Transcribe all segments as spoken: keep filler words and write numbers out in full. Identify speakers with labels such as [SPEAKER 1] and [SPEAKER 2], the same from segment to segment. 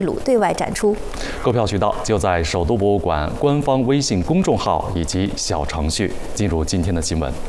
[SPEAKER 1] 鲁对外展出。
[SPEAKER 2] 购票渠道就在首都博物馆官方微信公众号以及小程序。进入今天的新闻。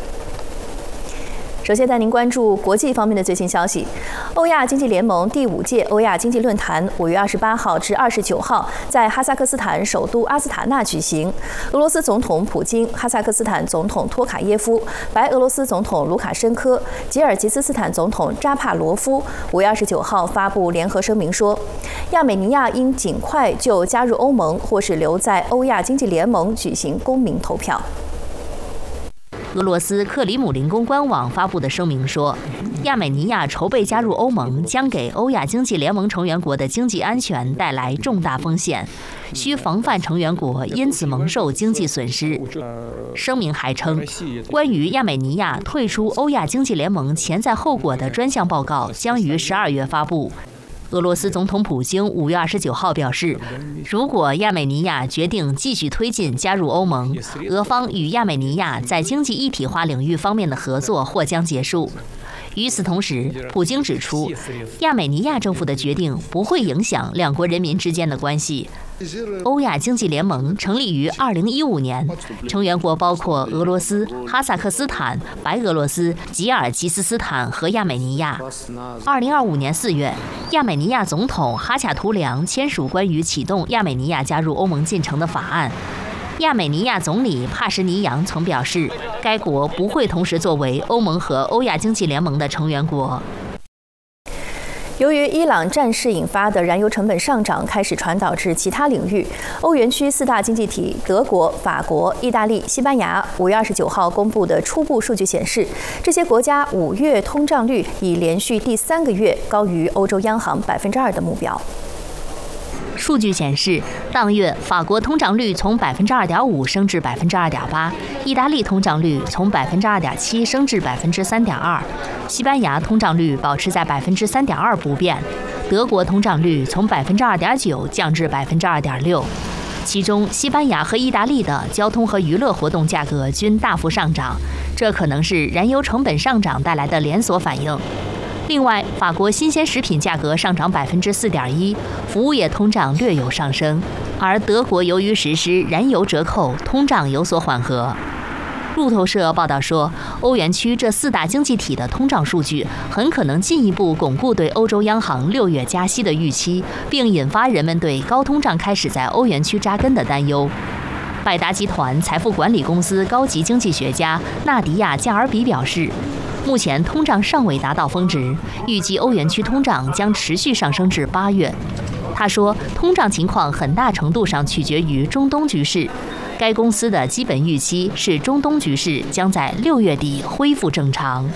[SPEAKER 1] 首先带您关注国际方面的最新消息。欧亚经济联盟第五届欧亚经济论坛五月二十八号至二十九号在哈萨克斯坦首都阿斯塔纳举行。俄罗斯总统普京、哈萨克斯坦总统托卡耶夫、白俄罗斯总统卢卡申科、吉尔吉斯斯坦总统扎帕罗夫五月二十九号发布联合声明说，亚美尼亚应尽快就加入欧盟或是留在欧亚经济联盟举行公民投票。
[SPEAKER 3] 俄罗斯克里姆林宫官网发布的声明说，亚美尼亚筹备加入欧盟将给欧亚经济联盟成员国的经济安全带来重大风险，需防范成员国因此蒙受经济损失。声明还称，关于亚美尼亚退出欧亚经济联盟潜在后果的专项报告将于十二月发布。俄罗斯总统普京五月二十九号表示，如果亚美尼亚决定继续推进加入欧盟，俄方与亚美尼亚在经济一体化领域方面的合作或将结束。与此同时，普京指出，亚美尼亚政府的决定不会影响两国人民之间的关系。欧亚经济联盟成立于二零一五年，成员国包括俄罗斯、哈萨克斯坦、白俄罗斯、吉尔吉斯斯坦和亚美尼亚。二零二五年四月，亚美尼亚总统哈恰图良签署关于启动亚美尼亚加入欧盟进程的法案。亚美尼亚总理帕什尼扬曾表示，该国不会同时作为欧盟和欧亚经济联盟的成员国。
[SPEAKER 1] 由于伊朗战事引发的燃油成本上涨开始传导至其他领域，欧元区四大经济体德国、法国、意大利、西班牙五月二十九号公布的初步数据显示，这些国家五月通胀率已连续第三个月高于欧洲央行百分之二的目标。
[SPEAKER 3] 数据显示，当月法国通胀率从百分之二点五升至百分之二点八，意大利通胀率从百分之二点七升至百分之三点二，西班牙通胀率保持在百分之三点二不变，德国通胀率从百分之二点九降至百分之二点六。其中，西班牙和意大利的交通和娱乐活动价格均大幅上涨，这可能是燃油成本上涨带来的连锁反应。另外，法国新鲜食品价格上涨百分之四点一，服务业通胀略有上升，而德国由于实施燃油折扣，通胀有所缓和。路透社报道说，欧元区这四大经济体的通胀数据很可能进一步巩固对欧洲央行六月加息的预期，并引发人们对高通胀开始在欧元区扎根的担忧。百达集团财富管理公司高级经济学家纳迪亚·加尔比表示，目前通胀尚未达到峰值，预计欧元区通胀将持续上升至八月。他说，通胀情况很大程度上取决于中东局势。该公司的基本预期是中东局势将在六月底恢复正常。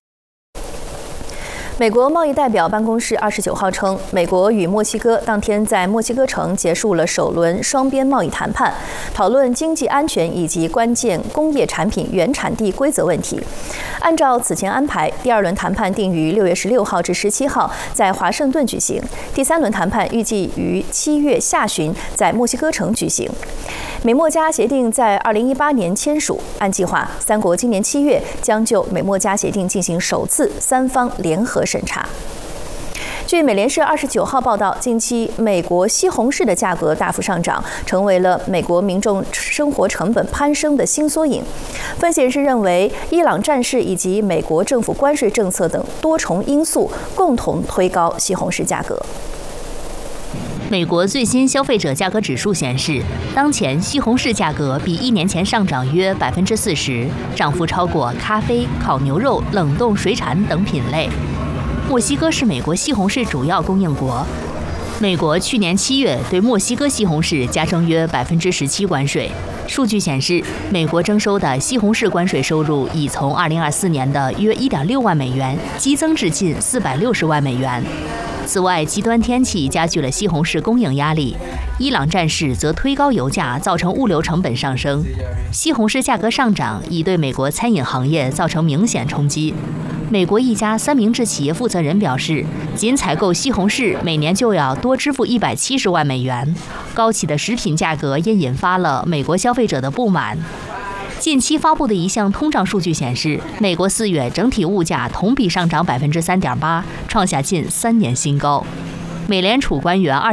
[SPEAKER 1] 美国贸易代表办公室二十九号称，美国与墨西哥当天在墨西哥城结束了首轮双边贸易谈判，讨论经济安全以及关键工业产品原产地规则问题。按照此前安排，第二轮谈判定于六月十六号至十七号在华盛顿举行，第三轮谈判预计于七月下旬在墨西哥城举行。美墨加协定在二零一八年签署，按计划，三国今年七月将就美墨加协定进行首次三方联合审查。据美联社二十九号报道，近期美国西红柿的价格大幅上涨，成为了美国民众生活成本攀升的新缩影。分析人士认为，伊朗战事以及美国政府关税政策等多重因素共同推高西红柿价格。
[SPEAKER 3] 美国最新消费者价格指数显示，当前西红柿价格比一年前上涨约百分之四十，涨幅超过咖啡、烤牛肉、冷冻水产等品类。墨西哥是美国西红柿主要供应国，美国去年七月对墨西哥西红柿加征约百分之十七关税。数据显示，美国征收的西红柿关税收入已从二零二四年的约一点六万美元激增至近四百六十万美元。此外，极端天气加剧了西红柿供应压力，伊朗战事则推高油价，造成物流成本上升。西红柿价格上涨已对美国餐饮行业造成明显冲击。美国一家三明治企业负责人表示，仅采购西红柿每年就要多支付一百七十万美元。高企的食品价格也引发了美国消费者的不满。近期发布的一项通胀数据显示，美国四月整体物价同比上涨百分之三点八，创下近三年新高。美联储官员二